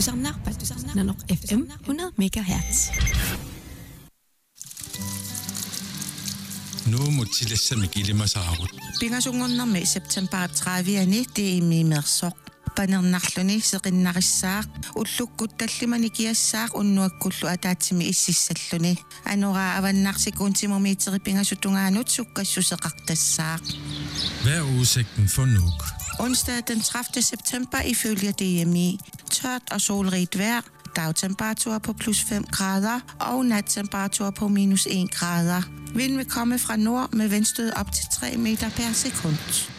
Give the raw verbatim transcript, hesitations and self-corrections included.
Pastusarnar, Pastusarnar, F M hundrede megahertz. Nu mutilassa mikilimasaarut. Pingasungornermi september tredive tiimi mersoq panernerluni seqinnarissaaq ullukkuttallimani kiassaaq unnuakkullu ataatsimi ississalluni anora avannarsikuntimormiiteri pingasutungaanuut sukkassuseqartassaaq. Hvad er udsigten for Nuuk? Onsdag den tredivte september ifølge D M I. Tørt og solrigt vejr. Dagtemperatur på plus fem grader og nattemperatur på minus en grader. Vind vil komme fra nord med vindstød op til tre meter per sekund.